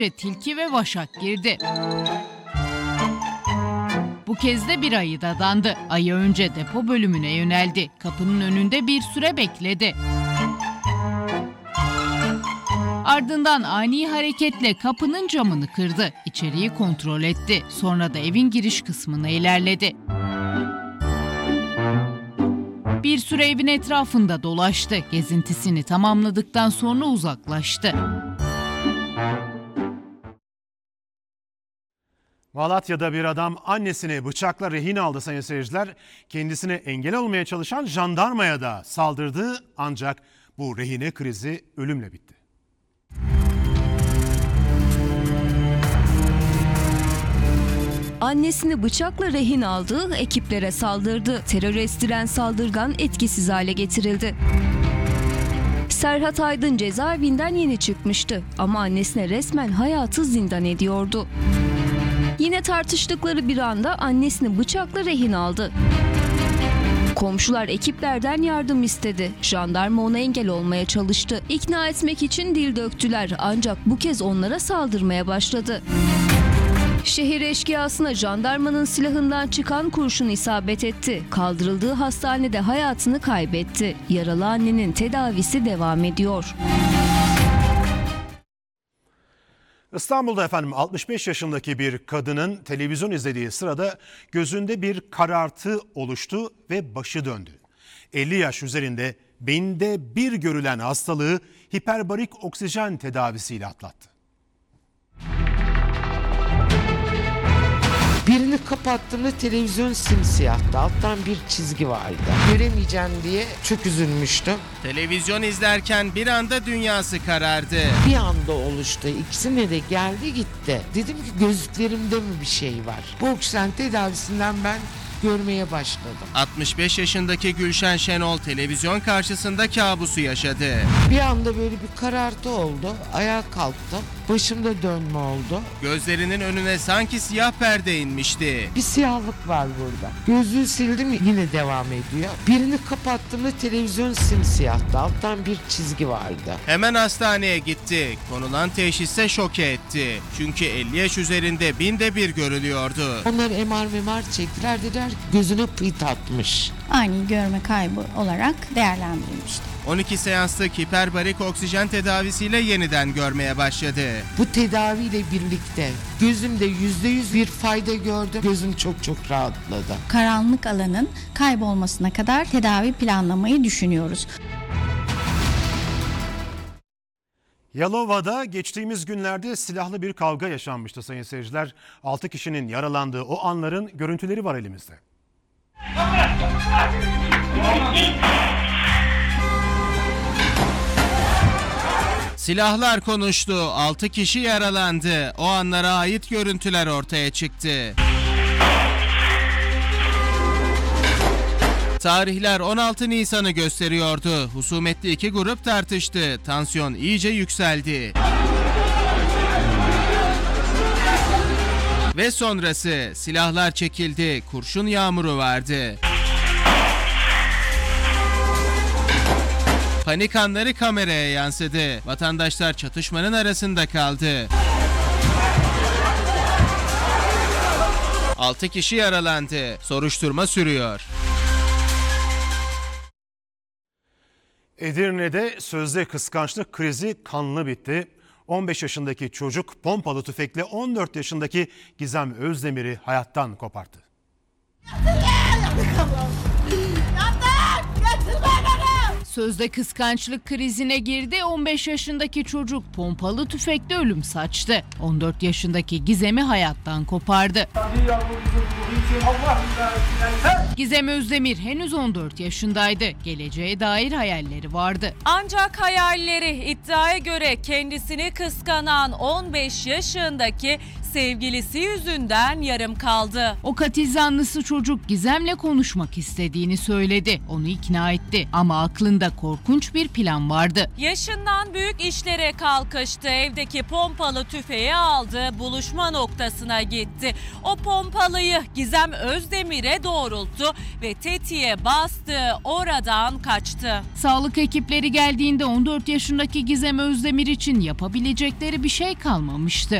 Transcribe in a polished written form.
tilki ve vaşak girdi. Bu kez de bir ayı dadandı. Ayı önce depo bölümüne yöneldi. Kapının önünde bir süre bekledi. Ardından ani hareketle kapının camını kırdı. İçeriği kontrol etti. Sonra da evin giriş kısmına ilerledi. Bir süre evin etrafında dolaştı. Gezintisini tamamladıktan sonra uzaklaştı. Malatya'da bir adam annesini bıçakla rehin aldı sayın seyirciler. Kendisine engel olmaya çalışan jandarmaya da saldırdı ancak bu rehine krizi ölümle bitti. Annesini bıçakla rehin aldı, ekiplere saldırdı. Terör estiren saldırgan etkisiz hale getirildi. Serhat Aydın cezaevinden yeni çıkmıştı ama annesine resmen hayatı zindan ediyordu. Yine tartıştıkları bir anda annesini bıçakla rehin aldı. Komşular ekiplerden yardım istedi. Jandarma ona engel olmaya çalıştı. İkna etmek için dil döktüler ancak bu kez onlara saldırmaya başladı. Şehir eşkıyasına jandarmanın silahından çıkan kurşun isabet etti. Kaldırıldığı hastanede hayatını kaybetti. Yaralı annenin tedavisi devam ediyor. İstanbul'da 65 yaşındaki bir kadının televizyon izlediği sırada gözünde bir karartı oluştu ve başı döndü. 50 yaş üzerinde beyinde bir görülen hastalığı hiperbarik oksijen tedavisiyle atlattı. Birini kapattığımda televizyon simsiyahtı. Alttan bir çizgi vardı. Göremeyeceğim diye çok üzülmüştüm. Televizyon izlerken bir anda dünyası karardı. Bir anda oluştu. İkisine de geldi gitti. Dedim ki gözlüklerimde mi bir şey var? Bu oksijen tedavisinden ben görmeye başladım. 65 yaşındaki Gülşen Şenol televizyon karşısında kabusu yaşadı. Bir anda böyle bir karartı oldu. Ayağa kalktım. Başımda dönme oldu. Gözlerinin önüne sanki siyah perde inmişti. Bir siyahlık var burada. Gözlüğü sildim yine devam ediyor. Birini kapattığımda televizyon simsiyahtı. Alttan bir çizgi vardı. Hemen hastaneye gitti. Konulan teşhisse şoke etti. Çünkü 50 yaş üzerinde binde bir görülüyordu. Onlar MR çektiler, dediler ki gözüne pıht atmış. Ani görme kaybı olarak değerlendirilmişti. 12 seanslık hiperbarik oksijen tedavisiyle yeniden görmeye başladı. Bu tedaviyle birlikte gözümde %100 bir fayda gördüm. Gözüm çok rahatladı. Karanlık alanın kaybolmasına kadar tedavi planlamayı düşünüyoruz. Yalova'da geçtiğimiz günlerde silahlı bir kavga yaşanmıştı sayın seyirciler. 6 kişinin yaralandığı o anların görüntüleri var elimizde. Silahlar konuştu, 6 kişi yaralandı. O anlara ait görüntüler ortaya çıktı. Tarihler 16 Nisan'ı gösteriyordu. Husumetli iki grup tartıştı. Tansiyon iyice yükseldi. Ve sonrası silahlar çekildi, kurşun yağmuru vardı. Panik anları kameraya yansıdı. Vatandaşlar çatışmanın arasında kaldı. 6 kişi yaralandı. Soruşturma sürüyor. Edirne'de sözde kıskançlık krizi kanlı bitti. 15 yaşındaki çocuk pompalı tüfekle 14 yaşındaki Gizem Özdemir'i hayattan koparttı. Sözde kıskançlık krizine girdi. 15 yaşındaki çocuk pompalı tüfekle ölüm saçtı. 14 yaşındaki Gizem'i hayattan kopardı. Gizem Özdemir henüz 14 yaşındaydı. Geleceğe dair hayalleri vardı. Ancak hayalleri iddiaya göre kendisini kıskanan 15 yaşındaki sevgilisi yüzünden yarım kaldı. O katil zanlısı çocuk Gizem'le konuşmak istediğini söyledi. Onu ikna etti ama aklında korkunç bir plan vardı. Yaşından büyük işlere kalkıştı. Evdeki pompalı tüfeği aldı, buluşma noktasına gitti. O pompalıyı Gizem Özdemir'e doğrulttu ve tetiğe bastı, oradan kaçtı. Sağlık ekipleri geldiğinde 14 yaşındaki Gizem Özdemir için yapabilecekleri bir şey kalmamıştı.